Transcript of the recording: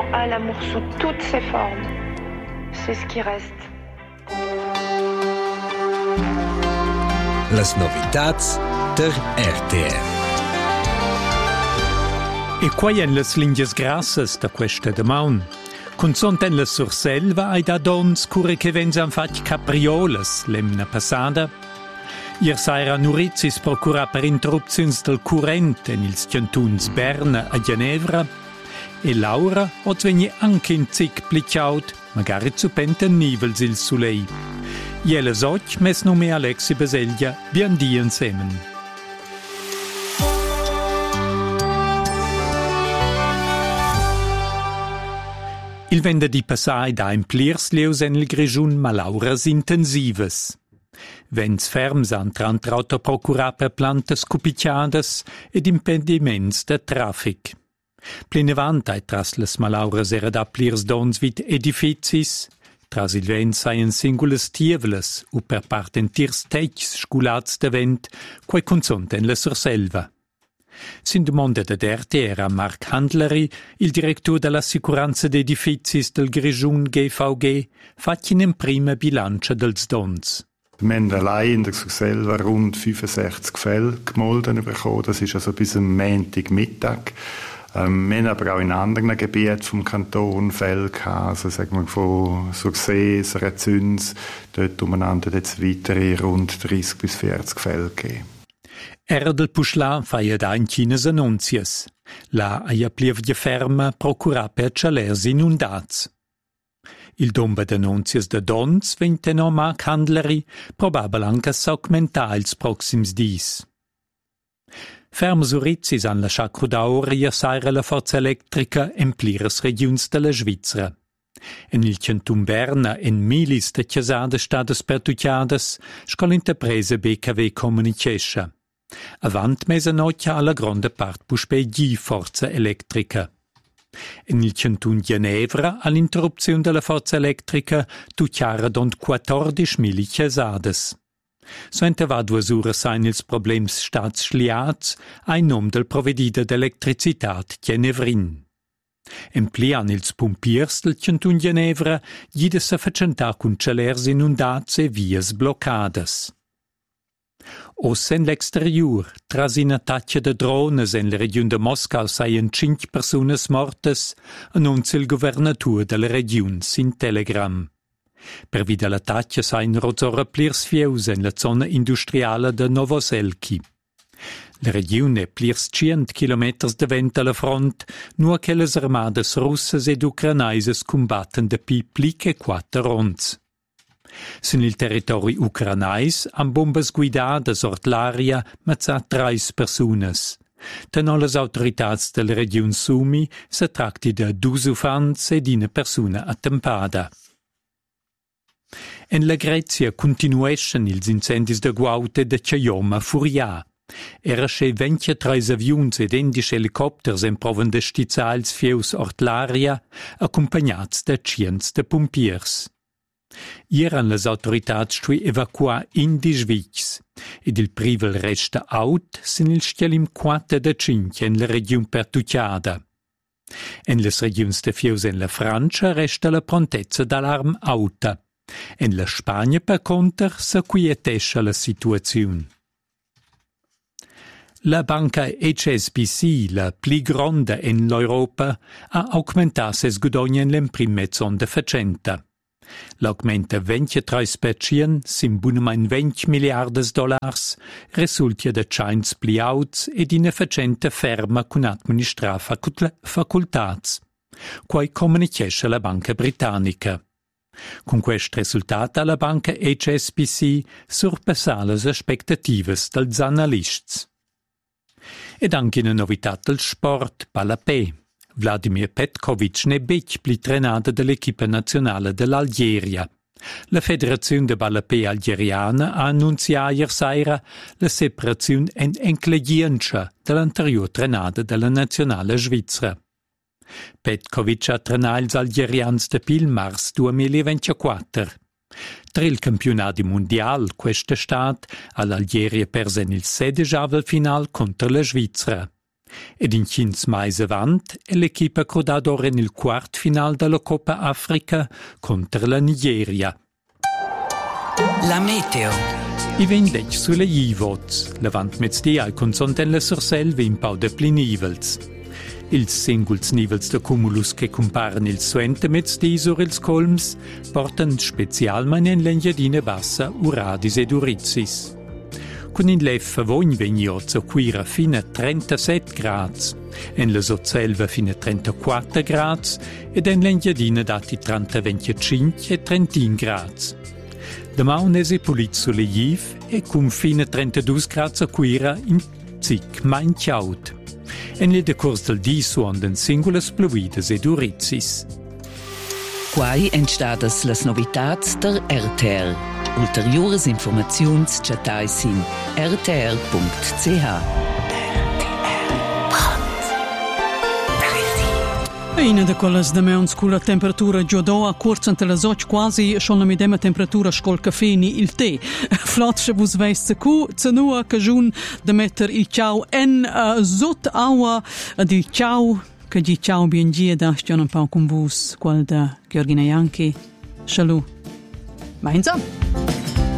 a l'amour sous toutes ses formes. C'est ce qui reste. Las novitats der RTR. E quai en las linges grassas da questa damaun. Consonten la Surselva ai da dons cure che vensan fat capriolas l'emna passada. Ier saira Nurizis procura per interrupzions del current en ils cantuns Berna a Ginevra e Laura o svegni anche in zic plicaut, magari zu penten nivels il sulei. Jeles och mes nome Alexi Baselgia bien dien semen. Il venerdì passai da implirs leus en il grigiun malauras intensivas. Vents ferms han trantraut a procurar per plantas cupiciadas ed impediments de trafic. Plinevant ai tras las malauras era da plirs dons vid edificis, tras il vent saien singulas tievelas u per part entirs teichs sculats de vent, quai consonten la Surselva. Sin domanda da RTR a Marc Handleri, il direttore dell'assicuranza d'edificis del Grigiun GVG, fattin in prima bilancia dels dons. Wir haben allein in der Surselva rund 65 Fälle gemolden bekommen. Das ist also bis am Montagmittag. Wir haben aber auch in anderen Gebieten vom Kanton Fälle gehabt. Also sagen wir von Sursees, Rezüns, dort umeinander jetzt weitere rund 30 bis 40 Fälle gegeben. Era del Puschla faia da in Chinas annunzias. La aia plievgia ferma procura per chalers inundats. Il domba d'annunzias de dons vente no Marc Handleri, probabel anche s'augmentar ils proxims dis. Ferms urizzis han lascià crudaur saira la forza elettrica en pliras regions de la Svizra. En il canton Berna en milis de chiasades stadas pertucciadas, scol interprese BKW Communication. Avant mesanotja alla grande part puspei di forza elettrica. En il canton Ginevra, all'interruzione della forza elettrica, tucciara dont 14.000 chiasades. Suente va duas uras sain ils problems stats schliats, ai nom del provedida d'elettricitat Ginevrin. Emplian ils pumpiers del canton Ginevra, gide sa facentà cun celers inundats e vias bloccadas. Os en l'exterior, tras in attacca de drones en la region de Moscau saien 5 personas mortes, annunzia il governatur della region sin telegram. Per via dell'attacca sain rozora plirs fieus en la zona industriale de Novoselki. La regione è plirs 100 kilometers de vent alla front, nur che les armadas russas ed ucranaises combatten de pli che 4 ronds. Sin il territori ucranais han bombas guidadas ort l'aria mazza 3 personas. Tenò las autoritats della region Sumi se tracti de 2 ufants ed una persona attempata. En la Grecia continueschen ils incendis de Guaute de Chaioma Furia. Era sche 23 avions ed 11 helicopters en proven de stizzals fieus ort l'aria, accompagnats de cients de pompiers. Ieran las autoritats stui evacuar in di Svizs, ed il privel resta aut sin il stielim 4 de 5 en la region pertucciada. En les regions de fieus en la Francia resta la prontezza d'alarm auta. En la Spagna, per conter, s'acquietescha la situaziun. La banca HSBC, la pli gronda en l'Europa, ha augmentat ses guadogni en l'emprim mezzon de facenta. L'augmenta 23%, sim bunamein 20 miliardas dollars, resultia da chains pli auts ed ina facenta ferma cun administrar facultats, quai comunicescha la banca britannica. Con quest resultat la banca HSBC surpassa las aspettativas dels analists. Ed anche una novità del sport, Palapé. Vladimir Petkovic ne bec pli trenada dell'equipa nazionale dell'Algeria. La Federazione de Palapé algeriana ha annunziato ieri sera la separazione en enclegiancia dell'anterior trenada della nazionale svizzera. Petkovic ha trenato ils algerians de pil mars 2024. Tra il campionato mondiale quest'estate all'Algeria perse il 16 final contro la Svizzera. Ed in 15 mais avant è l'equipa crodata ora nel quart final della Coppa Africa contro la Nigeria. La meteo. I vendec sulle Ivots, levant mezz'dia al consonten la Sorselva in pau de plinivels. Ils singuls nivels de cumulus che comparen il suente mezz'di sur ils colms portan specialmein in l'engiadina bassa uradis ed urizis. Con in leffa vogn vegnioz quira fino a 37 grads, en la Sorselva fino a 34 grads ed en l'engiadina dati 30-25 e 31 grads. Demà un esi pulit sulle Iv e con fino a 32 grads a quira in zic main ciaut. En il decurs del di suonden singulas pluvidas ed urizis. Quai entstadas las novitats der RTR. Ulteriores informaziuns chatais in rtr.ch. Una de quelles de meons con la temperatura giudo a corsa ante le soc quasi schon la medema temperatura scol caffè ni il tè. Flatsche bus veist cu cenua cajun de metter il ciao en zot aua di ciao che di ciao bien gia da stiano un po' con vus qual da Georgina Janki. Shalom. Ma insomma